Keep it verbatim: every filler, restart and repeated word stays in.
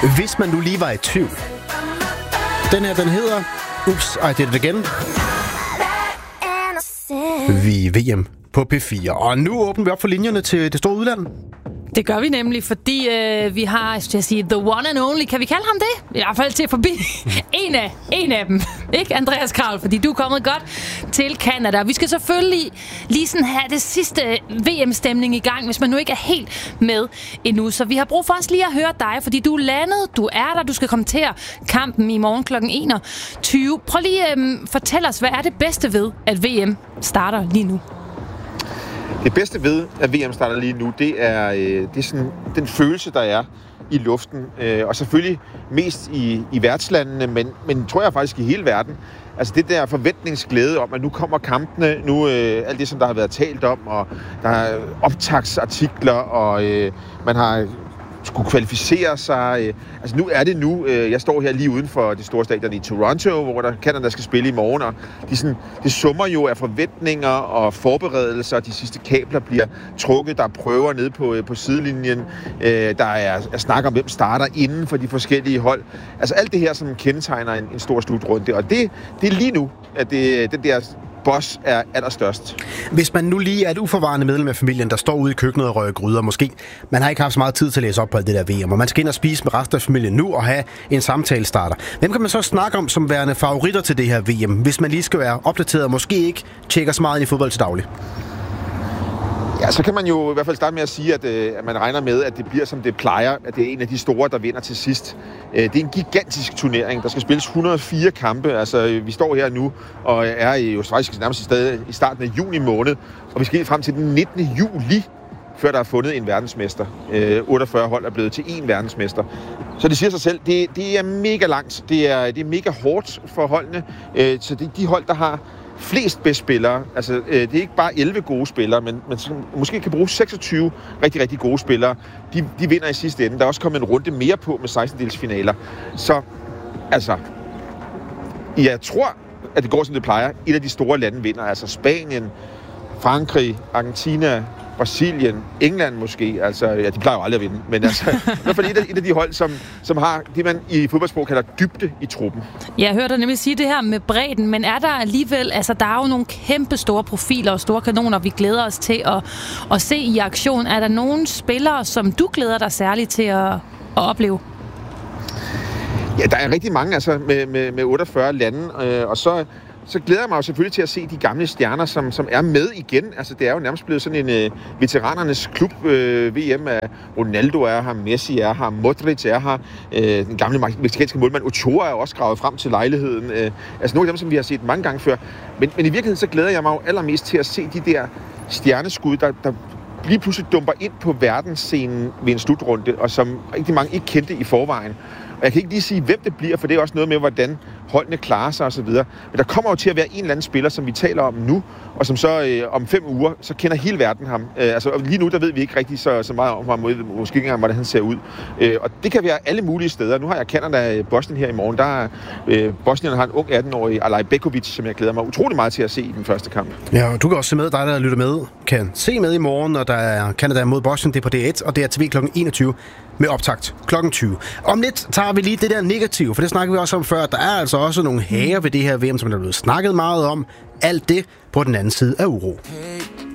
Hvis man nu lige var i tvivl. Den her, den hedder Ups, I Did It Again. Vi er V M på P fire. Og nu åbner vi op for linjerne til det store udland. Det gør vi nemlig, fordi øh, vi har, skal jeg sige, the one and only. Kan vi kalde ham det? I hvert fald til forbi. en, af, en af dem. Ikke Andreas Kraul, fordi du er kommet godt til Canada. Vi skal selvfølgelig lige sådan have det sidste V M-stemning i gang, hvis man nu ikke er helt med endnu. Så vi har brug for os lige at høre dig, fordi du er landet, du er der, du skal kommentere kampen i morgen klokken enogtyve. Prøv lige at øh, fortælle os, hvad er det bedste ved, at V M starter lige nu? Det bedste ved, at V M starter lige nu, det er, øh, det er sådan, den følelse, der er i luften. Øh, og selvfølgelig mest i, i værtslandene, men, men tror jeg faktisk i hele verden. Altså det der forventningsglæde om, at nu kommer kampene, nu øh, alt det, som der har været talt om, og der er optagsartikler, og øh, man har skulle kvalificere sig. Altså nu er det nu. Jeg står her lige uden for det store stadion i Toronto, hvor der Canada skal spille i morgen, og de sådan, det summer jo af forventninger og forberedelser. De sidste kabler bliver trukket. Der er prøver nede på, på sidelinjen. Der er, er snak om, hvem starter inden for de forskellige hold. Altså alt det her, som kendetegner en, en stor slutrunde. Og det, det er lige nu, at det, det der boss er allerstørst. Hvis man nu lige er et uforvarende medlem af familien, der står ude i køkkenet og rører gryder, måske man har ikke haft så meget tid til at læse op på alt det der V M, og man skal ind og spise med resten af familien nu og have en samtale starter. Hvem kan man så snakke om som værende favoritter til det her V M, hvis man lige skal være opdateret og måske ikke tjekker så meget ind i fodbold til daglig? Ja, så kan man jo i hvert fald starte med at sige, at, øh, at man regner med, at det bliver som det plejer, at det er en af de store, der vinder til sidst. Øh, det er en gigantisk turnering. Der skal spilles et hundrede og fire kampe. Altså, øh, vi står her nu og er jo faktisk nærmest stadig i starten af juni måned, og vi skal helt frem til den nittende juli, før der er fundet en verdensmester. Øh, otteogfyrre hold er blevet til én verdensmester. Så det siger sig selv, det, det er mega langt. Det er, det er mega hårdt for holdene. Øh, så det er de hold, der har flest bedste spillere. Altså, øh, det er ikke bare elleve gode spillere, men man måske kan bruge seksogtyve rigtig, rigtig gode spillere. De, de vinder i sidste ende. Der er også kommet en runde mere på med sekstendelsfinaler. Så, altså, jeg tror, at det går, som det plejer. Et af de store lande vinder. Altså Spanien, Frankrig, Argentina, Brasilien, England måske. Altså, ja, de plejer jo aldrig at vinde. Men altså, i hvert fald et af, et af de hold, som, som har det, man i fodboldsprog kalder dybde i truppen. Ja, jeg hørte dig nemlig sige det her med bredden, men er der alligevel, altså der er jo nogle kæmpe store profiler og store kanoner, vi glæder os til at, at se i aktion. Er der nogle spillere, som du glæder dig særligt til at, at opleve? Ja, der er rigtig mange, altså med, med, med otteogfyrre lande, øh, og så Så glæder jeg mig jo selvfølgelig til at se de gamle stjerner, som, som er med igen. Altså, det er jo nærmest blevet sådan en uh, veteranernes klub. Uh, V M er Ronaldo er her, Messi er her, Modric er her. Uh, den gamle mexicanske målmand Ochoa er også gravet frem til lejligheden. Uh, altså nogle af dem, som vi har set mange gange før. Men, men i virkeligheden så glæder jeg mig jo allermest til at se de der stjerneskud, der, der lige pludselig dumper ind på verdensscenen ved en slutrunde, og som rigtig mange ikke kendte i forvejen. Og jeg kan ikke lige sige, hvem det bliver, for det er også noget med, hvordan holdene klarer sig osv. Men der kommer jo til at være en eller anden spiller, som vi taler om nu, og som så øh, om fem uger, så kender hele verden ham. Øh, altså lige nu, der ved vi ikke rigtig så, så meget om ham, måske ikke engang, hvordan han ser ud. Øh, og det kan være alle mulige steder. Nu har jeg Canada Bosnien her i morgen. Der øh, Bosnien har en ung atten-årig, Alaj Bekovic, som jeg glæder mig utrolig meget til at se i den første kamp. Ja, og du kan også se med, dig der lytter med, kan se med i morgen, når der er Canada mod Bosnien. Det er på D et, og det er T V klokken enogtyve med optakt klokken tyve. Om lidt tager vi lige det der negative, for det snakker vi også om før. Der er altså også nogle hager ved det her V M, som der er blevet snakket meget om. Alt det på den anden side af uro.